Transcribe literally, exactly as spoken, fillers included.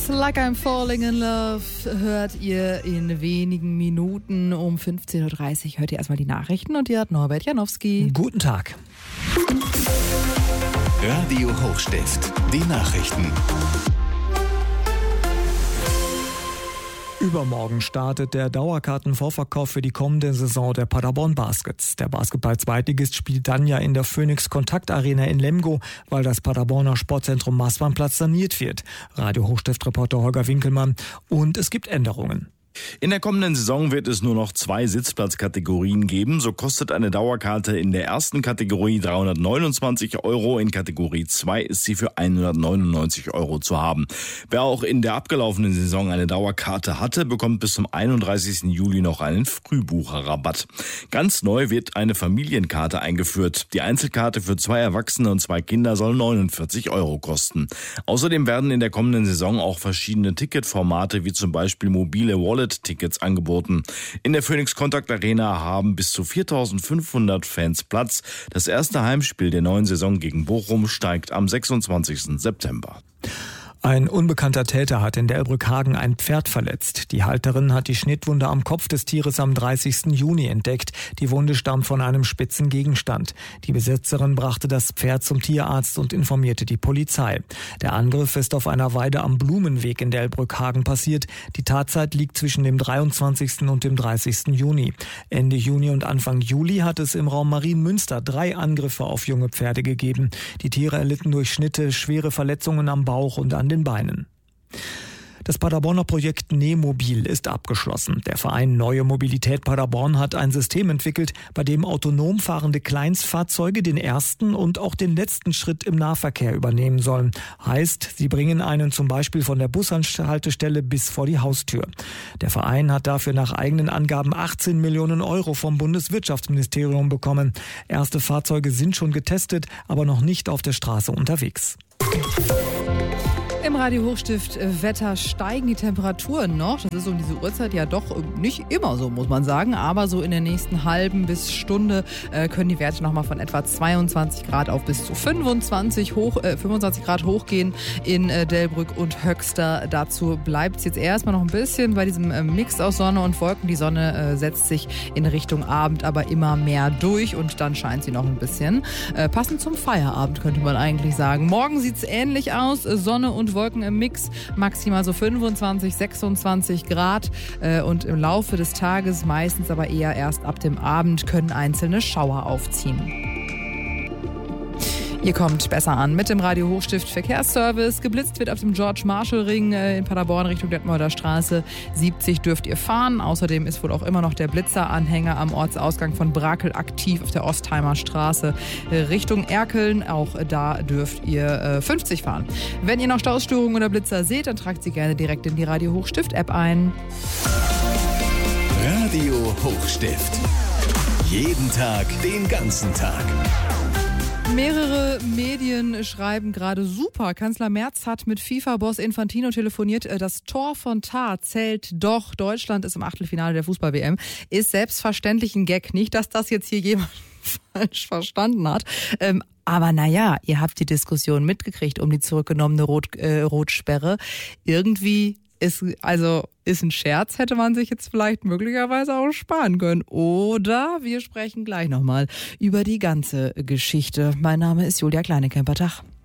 It's Like I'm Falling in Love hört ihr in wenigen Minuten. Um fünfzehn Uhr dreißig hört ihr erstmal die Nachrichten und ihr hat Norbert Janowski. Guten Tag. Radio Hochstift, die Nachrichten. Übermorgen startet der Dauerkartenvorverkauf für die kommende Saison der Paderborn Baskets. Der Basketball-Zweitligist spielt dann ja in der Phoenix Kontakt Arena in Lemgo, weil das Paderborner Sportzentrum Maßbahnplatz saniert wird. Radio Hochstift-Reporter Holger Winkelmann. Und es gibt Änderungen. In der kommenden Saison wird es nur noch zwei Sitzplatzkategorien geben. So kostet eine Dauerkarte in der ersten Kategorie dreihundertneunundzwanzig Euro. In Kategorie zwei ist sie für hundertneunundneunzig Euro zu haben. Wer auch in der abgelaufenen Saison eine Dauerkarte hatte, bekommt bis zum einunddreißigsten Juli noch einen Frühbucherrabatt. Ganz neu wird eine Familienkarte eingeführt. Die Einzelkarte für zwei Erwachsene und zwei Kinder soll neunundvierzig Euro kosten. Außerdem werden in der kommenden Saison auch verschiedene Ticketformate wie zum Beispiel mobile Wallet Tickets angeboten. In der Phoenix Kontakt Arena haben bis zu viertausendfünfhundert Fans Platz. Das erste Heimspiel der neuen Saison gegen Bochum steigt am sechsundzwanzigsten September. Ein unbekannter Täter hat in Delbrückhagen ein Pferd verletzt. Die Halterin hat die Schnittwunde am Kopf des Tieres am dreißigsten Juni entdeckt. Die Wunde stammt von einem spitzen Gegenstand. Die Besitzerin brachte das Pferd zum Tierarzt und informierte die Polizei. Der Angriff ist auf einer Weide am Blumenweg in Delbrückhagen passiert. Die Tatzeit liegt zwischen dem dreiundzwanzigsten und dem dreißigsten Juni. Ende Juni und Anfang Juli hat es im Raum Marienmünster drei Angriffe auf junge Pferde gegeben. Die Tiere erlitten durch Schnitte schwere Verletzungen am Bauch und an den Beinen. Das Paderborner Projekt Nemobil ist abgeschlossen. Der Verein Neue Mobilität Paderborn hat ein System entwickelt, bei dem autonom fahrende Kleinstfahrzeuge den ersten und auch den letzten Schritt im Nahverkehr übernehmen sollen. Heißt, sie bringen einen zum Beispiel von der Bushaltestelle bis vor die Haustür. Der Verein hat dafür nach eigenen Angaben achtzehn Millionen Euro vom Bundeswirtschaftsministerium bekommen. Erste Fahrzeuge sind schon getestet, aber noch nicht auf der Straße unterwegs. Im Radio Hochstift Wetter steigen die Temperaturen noch. Das ist um diese Uhrzeit ja doch nicht immer so, muss man sagen. Aber so in der nächsten halben bis Stunde äh, können die Werte nochmal von etwa zweiundzwanzig Grad auf bis zu fünfundzwanzig, hoch, äh, fünfundzwanzig Grad hochgehen in äh, Delbrück und Höxter. Dazu bleibt es jetzt erstmal noch ein bisschen bei diesem äh, Mix aus Sonne und Wolken. Die Sonne äh, setzt sich in Richtung Abend aber immer mehr durch und dann scheint sie noch ein bisschen. Äh, passend zum Feierabend könnte man eigentlich sagen. Morgen sieht es ähnlich aus. Sonne und Wolken im Mix, maximal so fünfundzwanzig, sechsundzwanzig Grad äh, und im Laufe des Tages, meistens aber eher erst ab dem Abend, können einzelne Schauer aufziehen. Ihr kommt besser an mit dem Radio Hochstift Verkehrsservice. Geblitzt wird auf dem George-Marshall-Ring in Paderborn Richtung Detmolder Straße. siebzig dürft ihr fahren. Außerdem ist wohl auch immer noch der Blitzeranhänger am Ortsausgang von Brakel aktiv auf der Ostheimer Straße Richtung Erkeln. Auch da dürft ihr fünfzig fahren. Wenn ihr noch Stausstörungen oder Blitzer seht, dann tragt sie gerne direkt in die Radio Hochstift-App ein. Radio Hochstift. Jeden Tag, den ganzen Tag. Mehrere Medien schreiben gerade super. Kanzler Merz hat mit FIFA-Boss Infantino telefoniert. Das Tor von Tar zählt doch. Deutschland ist im Achtelfinale der Fußball-W M. Ist selbstverständlich ein Gag. Nicht, dass das jetzt hier jemand falsch verstanden hat. Ähm, aber naja, ihr habt die Diskussion mitgekriegt um die zurückgenommene Rot, äh, Rotsperre. Irgendwie ist, also ist ein Scherz, hätte man sich jetzt vielleicht möglicherweise auch sparen können. Oder wir sprechen gleich nochmal über die ganze Geschichte. Mein Name ist Julia Kleinekemper. Tag.